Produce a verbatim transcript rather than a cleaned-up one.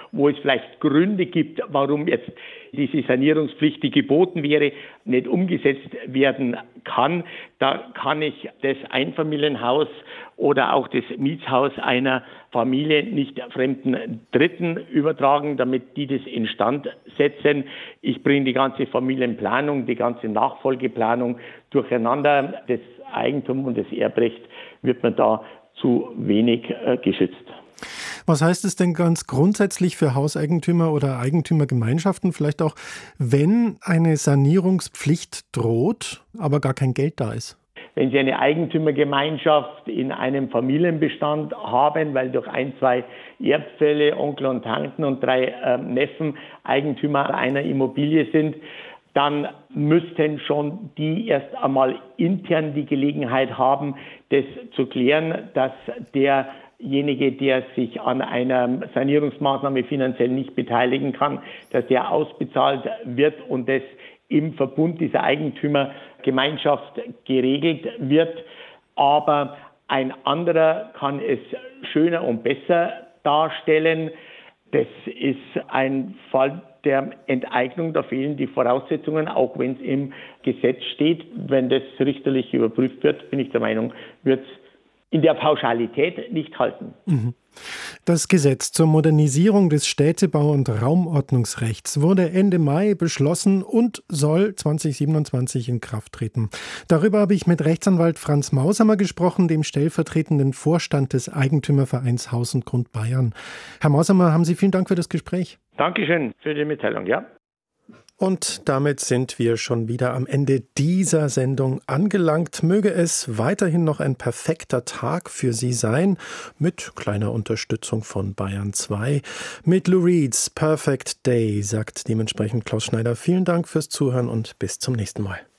wo es vielleicht Gründe gibt, warum jetzt diese Sanierungspflicht, die geboten wäre, nicht umgesetzt werden kann. Da kann ich das Einfamilienhaus oder auch das Mietshaus einer Familie nicht fremden Dritten übertragen, damit die das instand setzen. Ich bringe die ganze Familienplanung, die ganze Nachfolgeplanung durcheinander. Das Eigentum und das Erbrecht wird man da zu wenig äh, geschützt. Was heißt es denn ganz grundsätzlich für Hauseigentümer oder Eigentümergemeinschaften, vielleicht auch, wenn eine Sanierungspflicht droht, aber gar kein Geld da ist? Wenn Sie eine Eigentümergemeinschaft in einem Familienbestand haben, weil durch ein, zwei Erbfälle Onkel und Tanten und drei äh, Neffen Eigentümer einer Immobilie sind, dann müssten schon die erst einmal intern die Gelegenheit haben, das zu klären, dass derjenige, der sich an einer Sanierungsmaßnahme finanziell nicht beteiligen kann, dass der ausbezahlt wird und das im Verbund dieser Eigentümergemeinschaft geregelt wird. Aber ein anderer kann es schöner und besser darstellen. Das ist ein Fall der Enteignung. Da fehlen die Voraussetzungen, auch wenn es im Gesetz steht. Wenn das richterlich überprüft wird, bin ich der Meinung, wird es in der Pauschalität nicht halten. Das Gesetz zur Modernisierung des Städtebau- und Raumordnungsrechts wurde Ende Mai beschlossen und soll zwanzig siebenundzwanzig in Kraft treten. Darüber habe ich mit Rechtsanwalt Franz Mausamer gesprochen, dem stellvertretenden Vorstand des Eigentümervereins Haus und Grund Bayern. Herr Mausamer, haben Sie vielen Dank für das Gespräch. Dankeschön für die Mitteilung, ja. Und damit sind wir schon wieder am Ende dieser Sendung angelangt. Möge es weiterhin noch ein perfekter Tag für Sie sein, mit kleiner Unterstützung von Bayern zwei. Mit Lou Reeds Perfect Day, sagt dementsprechend Klaus Schneider. Vielen Dank fürs Zuhören und bis zum nächsten Mal.